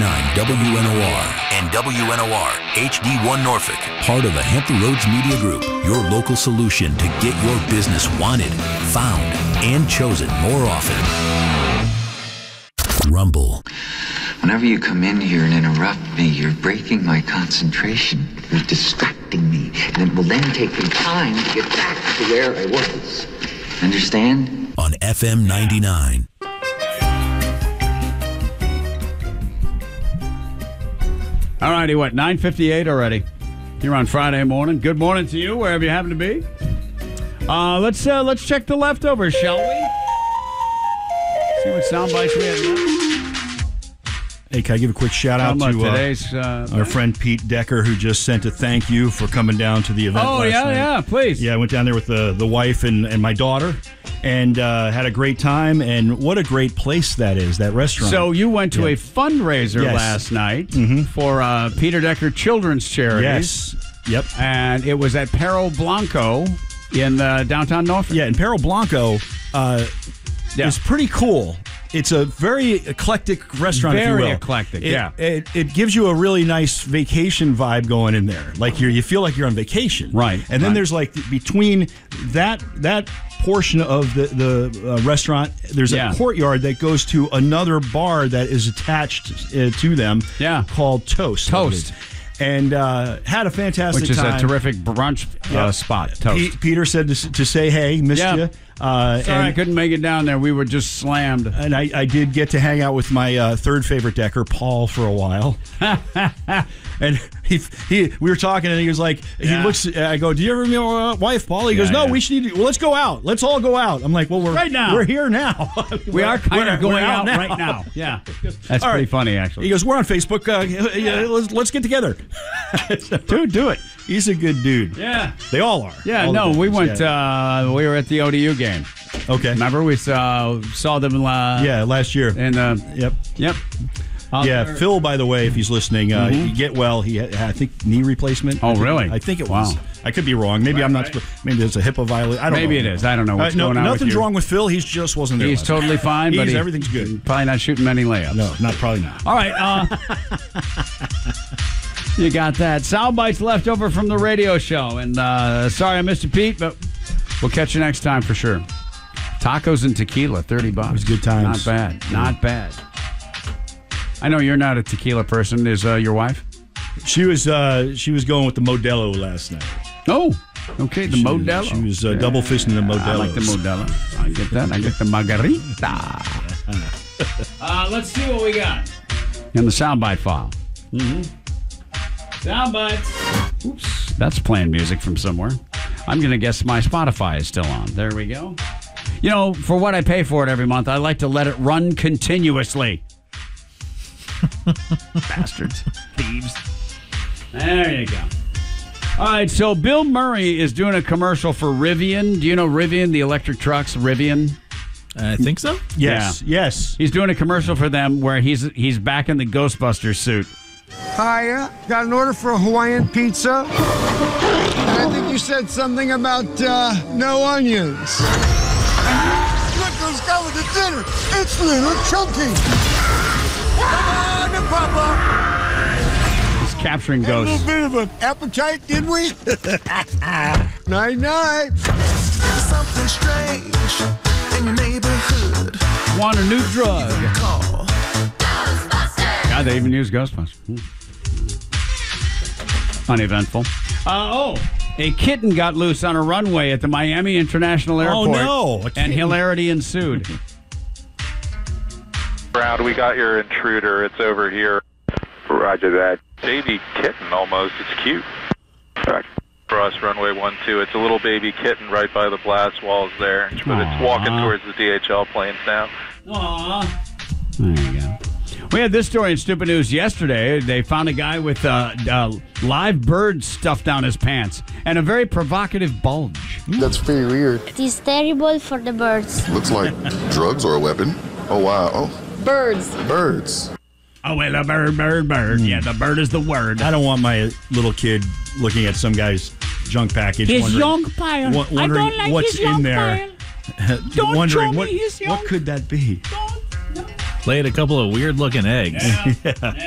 WNOR and WNOR HD1 Norfolk. Part of the Hampton Roads Media Group. Your local solution to get your business wanted, found, and chosen more often. Rumble. Whenever you come in here and interrupt me, you're breaking my concentration. You're distracting me. And it will then take me time to get back to where I was. Understand? On FM 99. All righty, 9:58 already. Here on Friday morning. Good morning to you, wherever you happen to be. Let's check the leftovers, shall we? See what sound bites we have left. Hey, can I give a quick shout out to today's our friend Pete Decker, who just sent a thank you for coming down to the event last night. Yeah, please. Yeah, I went down there with the wife and my daughter, and had a great time. And what a great place that is, that restaurant. So you went to a fundraiser last night for Peter Decker Children's Charities. Yes. Yep. And it was at Perro Blanco in downtown Norfolk. Yeah, and Perro Blanco is pretty cool. It's a very eclectic restaurant, if you will. Very eclectic, yeah. It gives you a really nice vacation vibe going in there. Like you feel like you're on vacation. Right. And then there's like between that portion of the restaurant, there's a courtyard that goes to another bar that is attached to them called Toast. And had a fantastic time. Which is a terrific brunch spot, Toast. Peter said to say, hey, missed you. Sorry, I couldn't make it down there. We were just slammed. And I did get to hang out with my third favorite Decker, Paul, for a while. And we were talking, and he was like, he looks. I go, do you ever meet my wife, Paul? He goes, no, we should need to. Well, let's go out. Let's all go out. I'm like, well, we're here now. We are kind of going out right now. Yeah, that's pretty funny, actually. He goes, we're on Facebook. Let's get together. Dude, do it. He's a good dude. Yeah, they all are. Yeah, all we went. We were at the ODU game. Okay, remember we saw them? Last year. And yep. Phil, by the way, if he's listening, get well. He had, I think, knee replacement. Oh, really? I think it was. I could be wrong. Maybe I'm not. Maybe there's a HIPAA violation. I don't know. Maybe it is. I don't know what's going on with you. Nothing's wrong with Phil. He just wasn't there. He's totally fine, but everything's good. Probably not shooting many layups. No, probably not. All right. You got that. Sound bites left over from the radio show. And sorry I missed you, Pete, but we'll catch you next time for sure. Tacos and tequila, $30. It was good times. Not bad. I know you're not a tequila person. Is your wife? She was going with the Modelo last night. Oh, okay, the Modelo. She was double fisting the Modelo. I like the Modelo. I get that. I get the margarita. Let's see what we got in the soundbite file. Soundbites. Oops, that's playing music from somewhere. I'm going to guess my Spotify is still on. There we go. You know, for what I pay for it every month, I like to let it run continuously. Bastards. Thieves. There you go. All right, so Bill Murray is doing a commercial for Rivian. Do you know Rivian, the electric trucks, Rivian? I think so. Yes. He's doing a commercial for them where he's back in the Ghostbusters suit. Hiya. Got an order for a Hawaiian pizza. I think you said something about no onions. Look who's coming to dinner. It's Little Chunky. Come on, Papa. He's capturing ghosts. A little bit of an appetite, did we? Night-night. Something strange in your neighborhood. Want a new drug. God, they even use Ghostbusters. Uneventful. A kitten got loose on a runway at the Miami International Airport. Oh, no. And hilarity ensued. Brown, we got your intruder. It's over here. Roger that. Baby kitten almost. It's cute. For us, runway 12. It's a little baby kitten right by the blast walls there. But it's walking towards the DHL planes now. Aww. There you go. We had this story in Stupid News yesterday. They found a guy with live birds stuffed down his pants and a very provocative bulge. That's very weird. It is terrible for the birds. Looks like drugs or a weapon. Oh, wow. Oh. Birds. Oh, well, a bird. Yeah, the bird is the word. I don't want my little kid looking at some guy's junk package. His young pile. Wondering I don't like what's his young in there. Don't wondering show me his young. what could that be? Laid a couple of weird-looking eggs. Yeah.